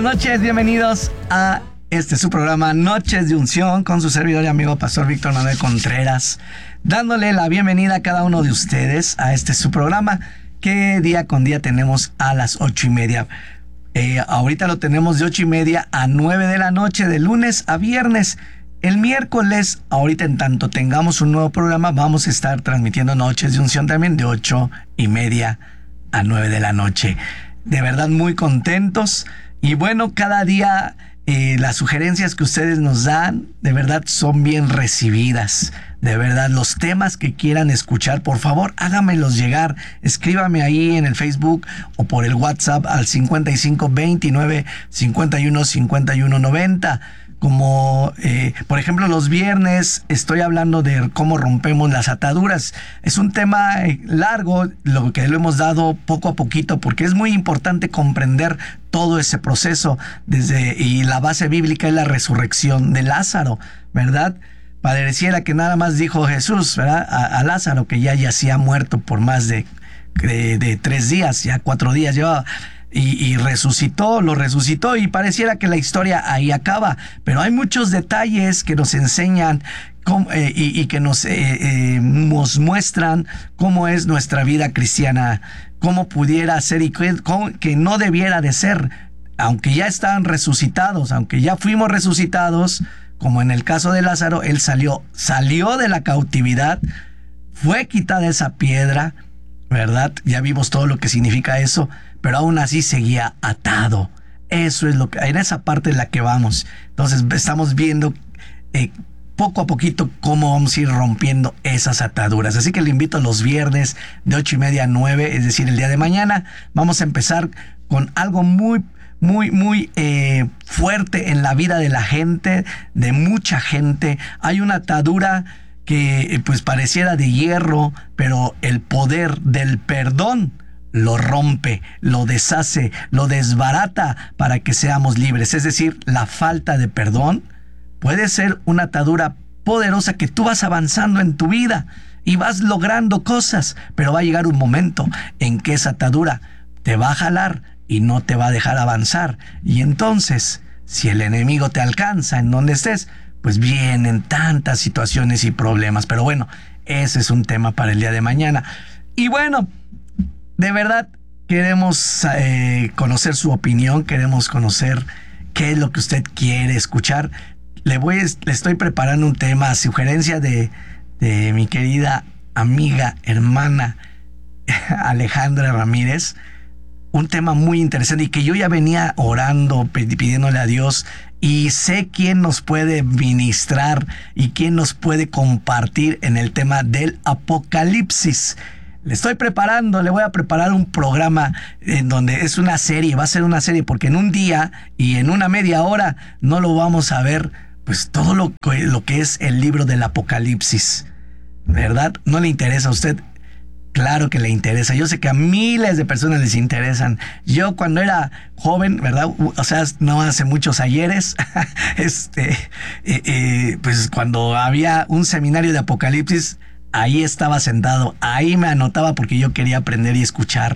buenas noches, bienvenidos a su programa Noches de Unción con su servidor y amigo Pastor Víctor Manuel Contreras, dándole la bienvenida a cada uno de ustedes a su programa que día con día tenemos a las 8:30. Ahorita lo tenemos de 8:30 a 9 de la noche, de lunes a viernes. El miércoles, ahorita en tanto tengamos un nuevo programa, vamos a estar transmitiendo Noches de Unción también de 8:30 a 9 de la noche. De verdad muy contentos. Y bueno, cada día las sugerencias que ustedes nos dan, de verdad son bien recibidas. De verdad, los temas que quieran escuchar, por favor, háganmelos llegar. Escríbame ahí en el Facebook o por el WhatsApp al 55 29 51 51 90. Como, por ejemplo, los viernes estoy hablando de cómo rompemos las ataduras. Es un tema largo, lo que lo hemos dado poco a poquito, porque es muy importante comprender todo ese proceso. Y la base bíblica es la resurrección de Lázaro, ¿verdad? Pareciera que nada más dijo Jesús, ¿verdad? A Lázaro, que ya yacía muerto por más de 3 días, ya 4 días llevaba. Y lo resucitó y pareciera que la historia ahí acaba, pero hay muchos detalles que nos enseñan y que nos muestran cómo es nuestra vida cristiana, cómo pudiera ser y que no debiera de ser, aunque ya estaban resucitados, aunque ya fuimos resucitados, como en el caso de Lázaro, él salió de la cautividad, fue quitada esa piedra, ¿verdad? Ya vimos todo lo que significa eso, pero aún así seguía atado. Eso es en esa parte en la que vamos. Entonces estamos viendo poco a poquito cómo vamos a ir rompiendo esas ataduras. Así que le invito los viernes de 8:30 a 9, es decir, el día de mañana. Vamos a empezar con algo muy fuerte en la vida de la gente, de mucha gente. Hay una atadura que pues pareciera de hierro, pero el poder del perdón lo rompe, lo deshace, lo desbarata para que seamos libres. Es decir, la falta de perdón puede ser una atadura poderosa que tú vas avanzando en tu vida y vas logrando cosas, pero va a llegar un momento en que esa atadura te va a jalar y no te va a dejar avanzar. Y entonces, si el enemigo te alcanza en donde estés, pues vienen tantas situaciones y problemas. Pero bueno, ese es un tema para el día de mañana. Y bueno, de verdad queremos conocer su opinión, queremos conocer qué es lo que usted quiere escuchar. Le estoy preparando un tema a sugerencia de mi querida amiga, hermana Alejandra Ramírez. Un tema muy interesante y que yo ya venía orando, pidiéndole a Dios, y sé quién nos puede ministrar y quién nos puede compartir en el tema del Apocalipsis. Le voy a preparar un programa en donde es una serie, va a ser una serie, porque en un día y en una media hora no lo vamos a ver, pues todo lo que es el libro del Apocalipsis, ¿verdad? ¿No le interesa a usted? Claro que le interesa. Yo sé que a miles de personas les interesan. Yo cuando era joven, ¿verdad? O sea, no hace muchos ayeres, pues cuando había un seminario de Apocalipsis, ahí estaba sentado, ahí me anotaba porque yo quería aprender y escuchar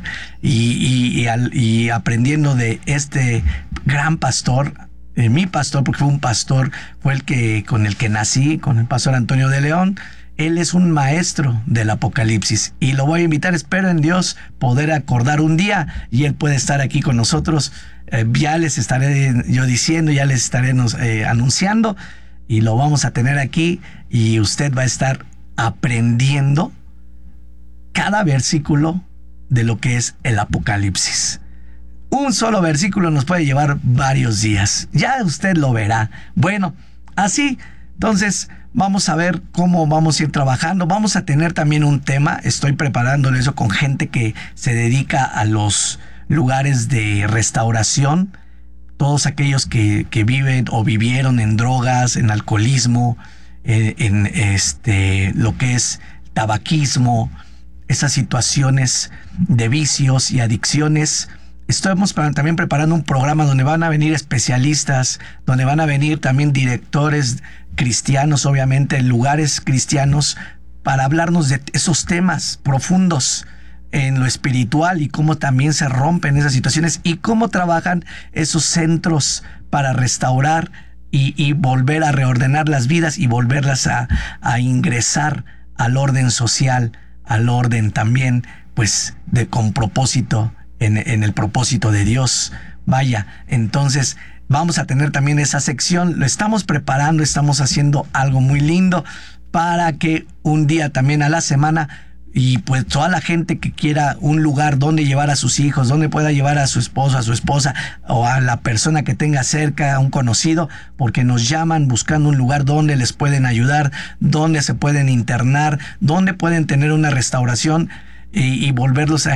y aprendiendo de este gran pastor, mi pastor, porque fue un pastor, con el que nací, con el pastor Antonio de León. Él es un maestro del Apocalipsis y lo voy a invitar. Espero en Dios poder acordar un día y él puede estar aquí con nosotros. Ya les estaré yo diciendo, ya les estaré anunciando y lo vamos a tener aquí y usted va a estar aprendiendo cada versículo de lo que es el Apocalipsis. Un solo versículo nos puede llevar varios días. Ya usted lo verá. Bueno, así, entonces vamos a ver cómo vamos a ir trabajando. Vamos a tener también un tema. Estoy preparándole eso con gente que se dedica a los lugares de restauración. Todos aquellos que viven o vivieron en drogas, en alcoholismo, en lo que es tabaquismo, esas situaciones de vicios y adicciones. Estamos también preparando un programa donde van a venir especialistas, donde van a venir también directores cristianos, obviamente, lugares cristianos, para hablarnos de esos temas profundos, en lo espiritual y cómo también se rompen esas situaciones y cómo trabajan esos centros para restaurar y volver a reordenar las vidas y volverlas a ingresar al orden social, al orden también, pues, con propósito, en el propósito de Dios. Vaya, entonces vamos a tener también esa sección, lo estamos preparando, estamos haciendo algo muy lindo para que un día también a la semana, y pues toda la gente que quiera un lugar donde llevar a sus hijos, donde pueda llevar a su esposo, a su esposa o a la persona que tenga cerca, a un conocido, porque nos llaman buscando un lugar donde les pueden ayudar, donde se pueden internar, donde pueden tener una restauración y volverlos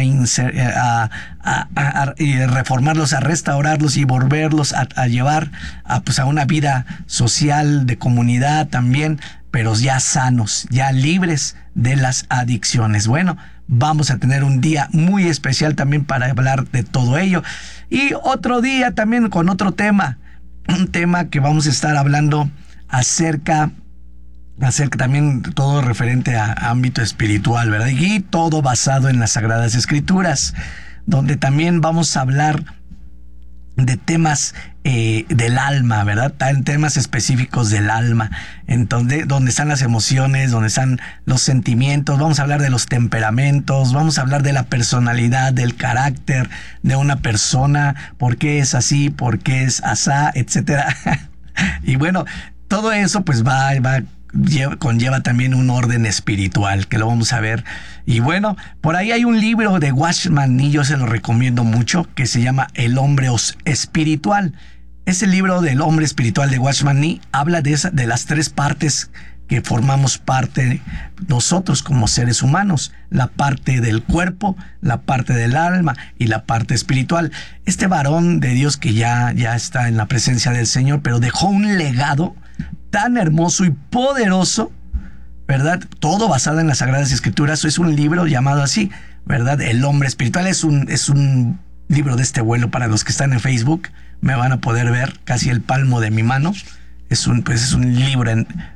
y reformarlos, a restaurarlos y volverlos a llevar pues a una vida social, de comunidad también, pero ya sanos, ya libres de las adicciones. Bueno, vamos a tener un día muy especial también para hablar de todo ello. Y otro día también con otro tema, un tema que vamos a estar hablando acerca también todo referente a ámbito espiritual, ¿verdad? Y todo basado en las Sagradas Escrituras, donde también vamos a hablar de temas del alma, ¿verdad? Temas específicos del alma, entonces, donde están las emociones, donde están los sentimientos. Vamos a hablar de los temperamentos, vamos a hablar de la personalidad, del carácter de una persona, por qué es así, por qué es asá, etcétera. Y bueno, todo eso pues conlleva también un orden espiritual, que lo vamos a ver. Y bueno, por ahí hay un libro de Watchman Nee, yo se lo recomiendo mucho, que se llama El hombre espiritual. Ese libro del hombre espiritual de Watchman Nee habla de las tres partes que formamos parte nosotros como seres humanos: la parte del cuerpo, la parte del alma y la parte espiritual. Este varón de Dios que ya está en la presencia del Señor, pero dejó un legado tan hermoso y poderoso, ¿verdad? Todo basado en las Sagradas Escrituras. Es un libro llamado así, ¿verdad? El hombre espiritual. Es un libro de este vuelo. Para los que están en Facebook, me van a poder ver casi el palmo de mi mano. Es un libro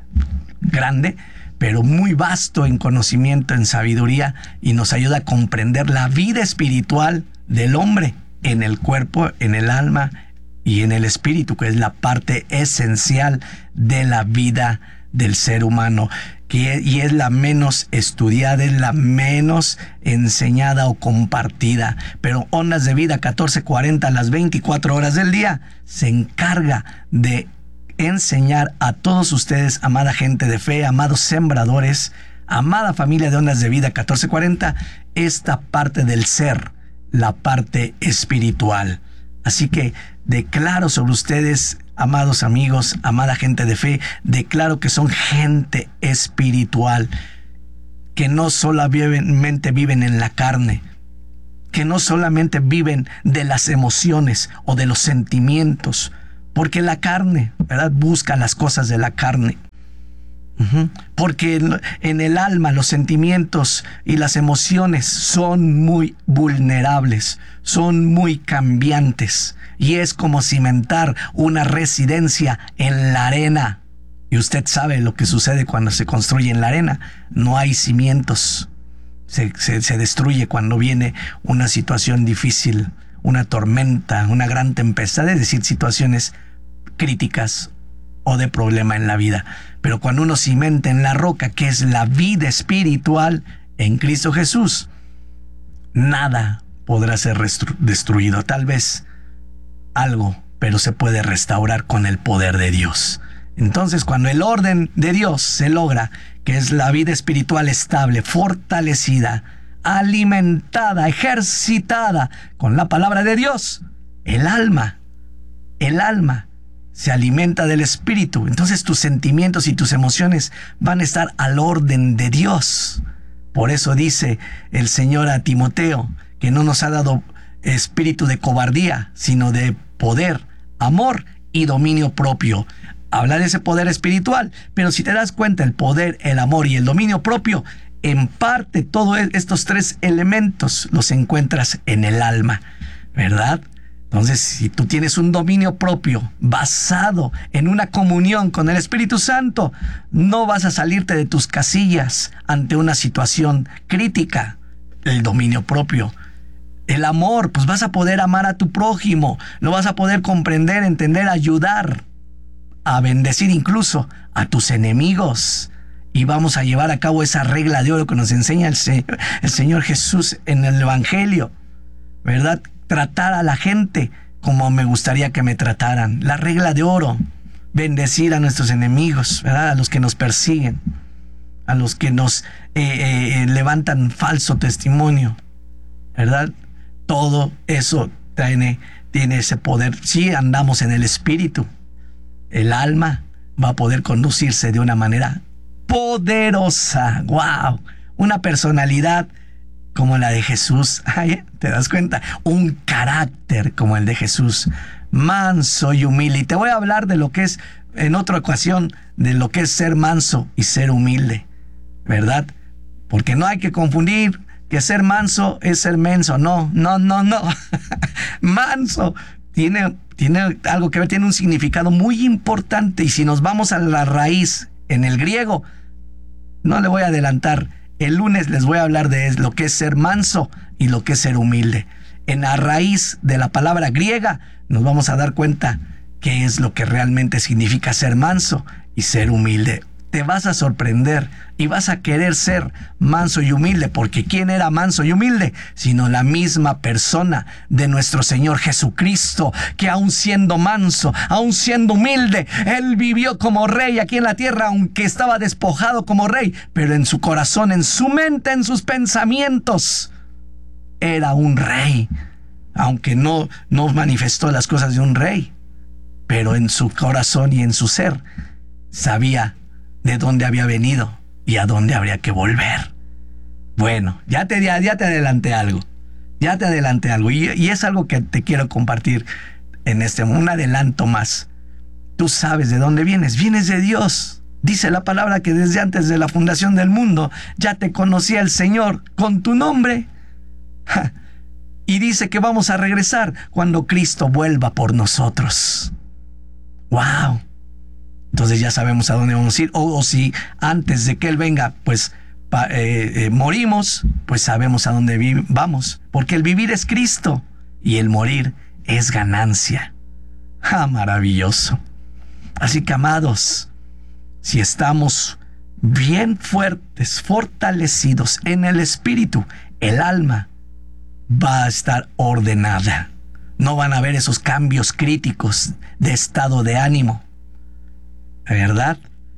grande, pero muy vasto en conocimiento, en sabiduría, y nos ayuda a comprender la vida espiritual del hombre en el cuerpo, en el alma y en el espíritu, que es la parte esencial de la vida del ser humano, y es la menos estudiada, es la menos enseñada o compartida. Pero Ondas de Vida 1440, las 24 horas del día, se encarga de enseñar a todos ustedes, amada gente de fe, amados sembradores, amada familia de Ondas de Vida 1440, esta parte del ser, la parte espiritual. Así que declaro sobre ustedes, amados amigos, amada gente de fe, declaro que son gente espiritual, que no solamente viven en la carne, que no solamente viven de las emociones o de los sentimientos, porque la carne, ¿verdad?, busca las cosas de la carne. Porque en el alma los sentimientos y las emociones son muy vulnerables, son muy cambiantes, y es como cimentar una residencia en la arena. Y usted sabe lo que sucede cuando se construye en la arena: no hay cimientos, se destruye cuando viene una situación difícil, una tormenta, una gran tempestad, es decir, situaciones críticas o de problema en la vida. Pero cuando uno cimenta en la roca, que es la vida espiritual en Cristo Jesús, nada podrá ser destruido. Tal vez algo, pero se puede restaurar con el poder de Dios. Entonces, cuando el orden de Dios se logra, que es la vida espiritual estable, fortalecida, alimentada, ejercitada con la palabra de Dios, el alma se alimenta del espíritu. Entonces tus sentimientos y tus emociones van a estar al orden de Dios. Por eso dice el Señor a Timoteo que no nos ha dado espíritu de cobardía, sino de poder, amor y dominio propio. Habla de ese poder espiritual, pero si te das cuenta, el poder, el amor y el dominio propio, en parte todos estos tres elementos los encuentras en el alma, ¿verdad? Entonces, si tú tienes un dominio propio basado en una comunión con el Espíritu Santo, no vas a salirte de tus casillas ante una situación crítica. el dominio propio. El amor, pues vas a poder amar a tu prójimo, lo vas a poder comprender, entender, ayudar, a bendecir incluso a tus enemigos. Y vamos a llevar a cabo esa regla de oro que nos enseña el Señor Jesús en el Evangelio, ¿verdad? Tratar a la gente como me gustaría que me trataran. La regla de oro, bendecir a nuestros enemigos, ¿verdad? A los que nos persiguen, a los que nos levantan falso testimonio, ¿verdad? Todo eso tiene ese poder. Si andamos en el espíritu, el alma va a poder conducirse de una manera poderosa. ¡Wow! Una personalidad como la de Jesús. Ay, ¿te das cuenta? Un carácter como el de Jesús, manso y humilde. Y te voy a hablar de lo que es, en otra ocasión, de lo que es ser manso y ser humilde, ¿verdad? Porque no hay que confundir que ser manso es ser menso. No. Manso tiene algo que ver, tiene un significado muy importante. Y si nos vamos a la raíz en el griego, no le voy a adelantar, el lunes les voy a hablar de lo que es ser manso y lo que es ser humilde. En la raíz de la palabra griega nos vamos a dar cuenta qué es lo que realmente significa ser manso y ser humilde. Te vas a sorprender y vas a querer ser manso y humilde, porque ¿quién era manso y humilde? Sino la misma persona de nuestro Señor Jesucristo, que aun siendo manso, aun siendo humilde, Él vivió como rey aquí en la tierra, aunque estaba despojado como rey, pero en su corazón, en su mente, en sus pensamientos, era un rey, aunque no manifestó las cosas de un rey, pero en su corazón y en su ser sabía de dónde había venido y a dónde habría que volver. Bueno, ya te adelanté algo. Y es algo que te quiero compartir en un adelanto más. Tú sabes de dónde vienes. Vienes de Dios. Dice la palabra que desde antes de la fundación del mundo ya te conocía el Señor con tu nombre. Y dice que vamos a regresar cuando Cristo vuelva por nosotros. ¡Wow! Entonces ya sabemos a dónde vamos a ir. O si antes de que Él venga, pues morimos, pues sabemos a dónde vamos. Porque el vivir es Cristo y el morir es ganancia. ¡Ah, maravilloso! Así que, amados, si estamos bien fuertes, fortalecidos en el espíritu, el alma va a estar ordenada. No van a haber esos cambios críticos de estado de ánimo, ¿verdad?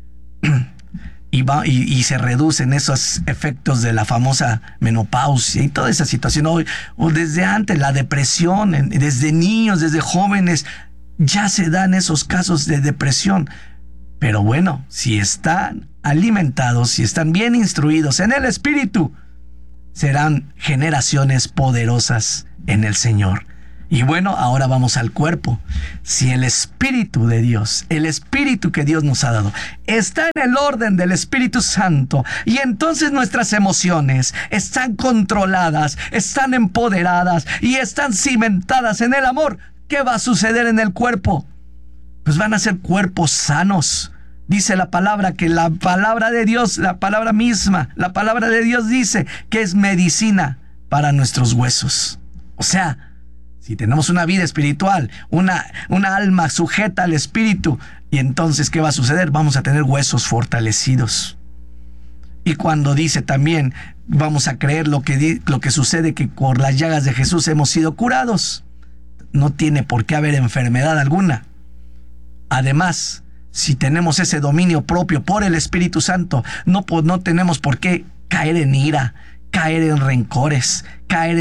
Y se reducen esos efectos de la famosa menopausia y toda esa situación. O desde antes, la depresión, desde niños, desde jóvenes, ya se dan esos casos de depresión. Pero bueno, si están alimentados, si están bien instruidos en el espíritu, serán generaciones poderosas en el Señor. Y bueno, ahora vamos al cuerpo. Si el Espíritu de Dios, el Espíritu que Dios nos ha dado, está en el orden del Espíritu Santo, y entonces nuestras emociones están controladas, están empoderadas y están cimentadas en el amor, ¿qué va a suceder en el cuerpo? Pues van a ser cuerpos sanos. Dice la palabra que la palabra de Dios, la palabra misma, la palabra de Dios dice que es medicina para nuestros huesos. O sea, si tenemos una vida espiritual, una alma sujeta al espíritu, y entonces, ¿qué va a suceder? Vamos a tener huesos fortalecidos. Y cuando dice también, vamos a creer lo que sucede, que por las llagas de Jesús hemos sido curados. No tiene por qué haber enfermedad alguna. Además, si tenemos ese dominio propio por el Espíritu Santo, no tenemos por qué caer en ira, caer en rencores, caer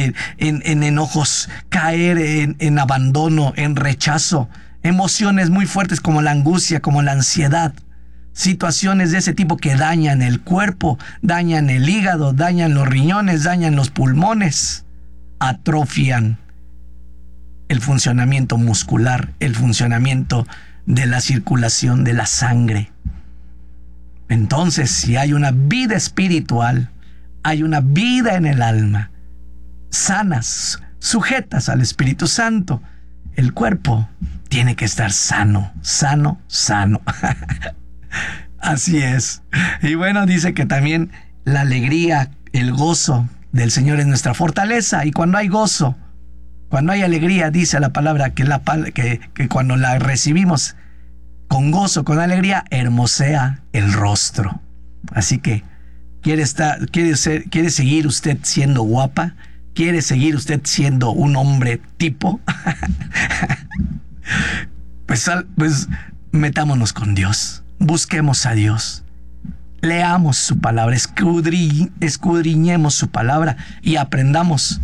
en enojos, caer en abandono, en rechazo, emociones muy fuertes como la angustia, como la ansiedad, situaciones de ese tipo que dañan el cuerpo, dañan el hígado, dañan los riñones, dañan los pulmones, atrofian el funcionamiento muscular, el funcionamiento de la circulación de la sangre. Entonces, si hay una vida espiritual, hay una vida en el alma, sanas, sujetas al Espíritu Santo, el cuerpo tiene que estar sano. Así es. Y bueno, dice que también la alegría, el gozo del Señor es nuestra fortaleza. Y cuando hay gozo, cuando hay alegría, dice la palabra que cuando la recibimos con gozo, con alegría, hermosea el rostro. Así que, ¿quiere seguir usted siendo guapa? ¿Quiere seguir usted siendo un hombre tipo? Pues metámonos con Dios. Busquemos a Dios. Leamos su palabra. Escudriñemos su palabra y aprendamos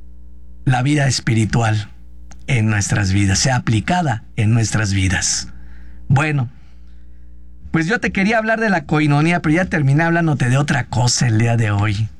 la vida espiritual en nuestras vidas, sea aplicada en nuestras vidas. Bueno, pues yo te quería hablar de la coinonía, pero ya terminé hablándote de otra cosa el día de hoy.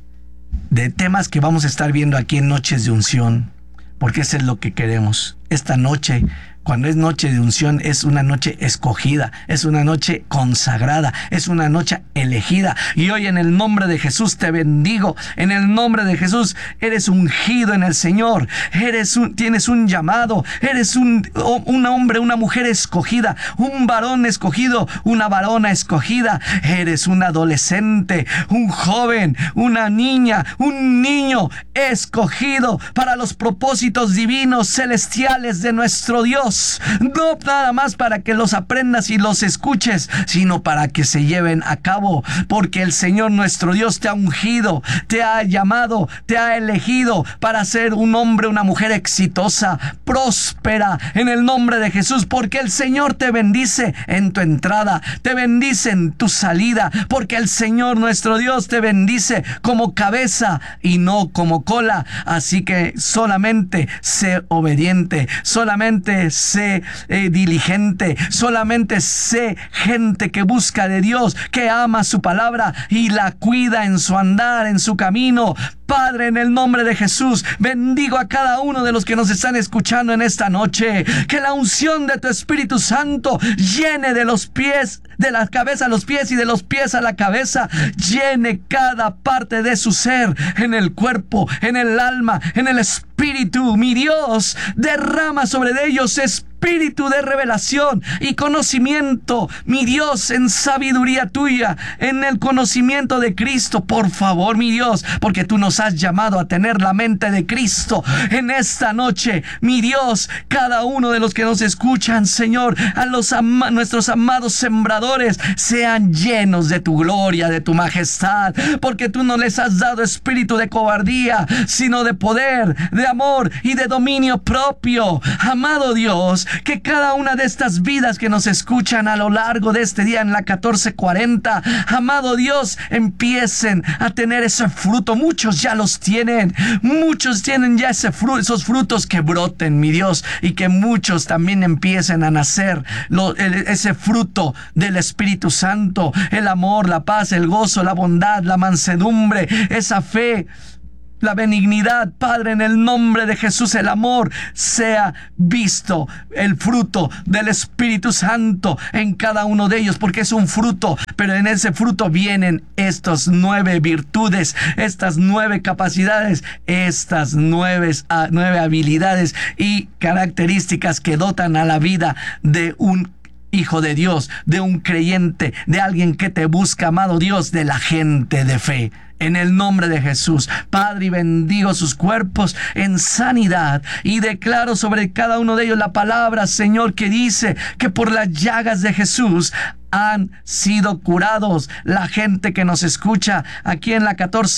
De temas que vamos a estar viendo aquí en Noches de Unción, porque eso es lo que queremos. Esta noche, cuando es noche de unción, es una noche escogida, es una noche consagrada, es una noche elegida. Y hoy en el nombre de Jesús te bendigo. En el nombre de Jesús eres ungido en el Señor. Tienes un llamado. Eres un hombre, una mujer escogida, un varón escogido, una varona escogida. Eres un adolescente, un joven, una niña, un niño escogido para los propósitos divinos, celestiales de nuestro Dios. No nada más para que los aprendas y los escuches, sino para que se lleven a cabo, porque el Señor nuestro Dios te ha ungido, te ha llamado, te ha elegido para ser un hombre, una mujer exitosa, próspera en el nombre de Jesús, porque el Señor te bendice en tu entrada, te bendice en tu salida, porque el Señor nuestro Dios te bendice como cabeza y no como cola. Así que solamente sé obediente, solamente sé diligente, solamente sé gente que busca de Dios, que ama su palabra y la cuida en su andar, en su camino. Padre, en el nombre de Jesús, bendigo a cada uno de los que nos están escuchando en esta noche. Que la unción de tu Espíritu Santo llene de los pies, de la cabeza a los pies y de los pies a la cabeza. Llene cada parte de su ser, en el cuerpo, en el alma, en el espíritu. Mi Dios, derrama sobre ellos espíritu de revelación y conocimiento, mi Dios, en sabiduría tuya, en el conocimiento de Cristo, por favor, mi Dios, porque tú nos has llamado a tener la mente de Cristo en esta noche, mi Dios. Cada uno de los que nos escuchan, Señor, a nuestros amados sembradores, sean llenos de tu gloria, de tu majestad, porque tú no les has dado espíritu de cobardía, sino de poder, de amor y de dominio propio. Amado Dios, que cada una de estas vidas que nos escuchan a lo largo de este día en la 1440, amado Dios, empiecen a tener ese fruto. Muchos ya los tienen, muchos tienen ya esos frutos, que broten, mi Dios, y que muchos también empiecen a nacer ese fruto del Espíritu Santo, el amor, la paz, el gozo, la bondad, la mansedumbre, esa fe, la benignidad. Padre, en el nombre de Jesús, el amor sea visto, el fruto del Espíritu Santo en cada uno de ellos, porque es un fruto, pero en ese fruto vienen estas 9 virtudes, estas 9 capacidades, estas 9 habilidades y características que dotan a la vida de un hijo de Dios, de un creyente, de alguien que te busca, amado Dios, de la gente de fe. En el nombre de Jesús, Padre, y bendigo sus cuerpos en sanidad y declaro sobre cada uno de ellos la palabra, Señor, que dice que por las llagas de Jesús han sido curados. La gente que nos escucha aquí en la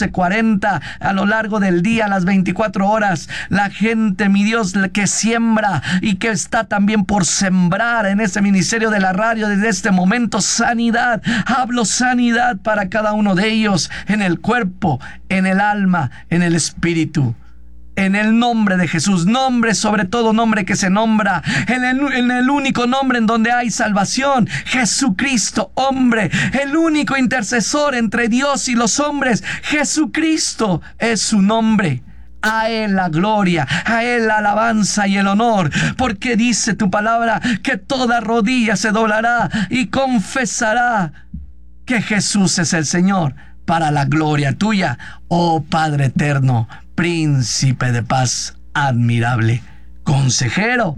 1440 a lo largo del día, las 24 horas, la gente, mi Dios, que siembra y que está también por sembrar en este ministerio de la radio desde este momento, sanidad. Hablo sanidad para cada uno de ellos, en el cuerpo, en el alma, en el espíritu. En el nombre de Jesús, nombre sobre todo nombre que se nombra, en el único nombre en donde hay salvación, Jesucristo, hombre, el único intercesor entre Dios y los hombres, Jesucristo es su nombre. A Él la gloria, a Él la alabanza y el honor, porque dice tu palabra que toda rodilla se doblará y confesará que Jesús es el Señor, para la gloria tuya, oh Padre eterno, Príncipe de paz, admirable, consejero,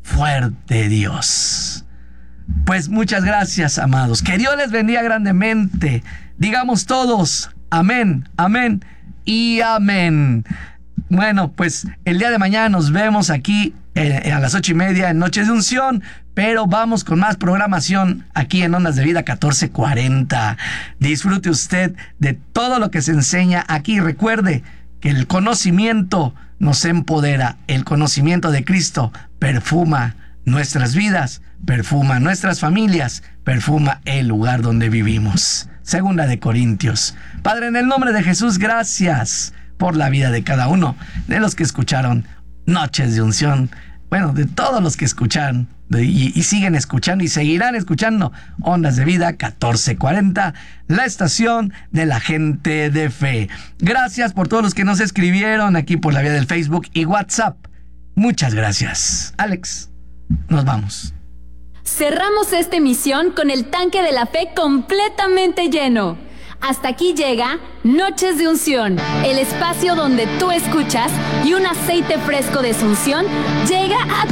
fuerte Dios. Pues muchas gracias, amados. Que Dios les bendiga grandemente. Digamos todos, amén, amén y amén. Bueno, pues el día de mañana nos vemos aquí a las 8:30 en Noches de Unción, pero vamos con más programación aquí en Ondas de Vida 1440. Disfrute usted de todo lo que se enseña aquí. Recuerde que el conocimiento nos empodera. El conocimiento de Cristo perfuma nuestras vidas, perfuma nuestras familias, perfuma el lugar donde vivimos. Segunda de Corintios. Padre, en el nombre de Jesús, gracias por la vida de cada uno de los que escucharon Noches de Unción. Bueno, de todos los que escuchan y siguen escuchando y seguirán escuchando Ondas de Vida 1440, la estación de la gente de fe. Gracias por todos los que nos escribieron aquí por la vía del Facebook y WhatsApp. Muchas gracias. Alex, nos vamos. Cerramos esta emisión con el tanque de la fe completamente lleno. Hasta aquí llega Noches de Unción, el espacio donde tú escuchas y un aceite fresco de Asunción llega a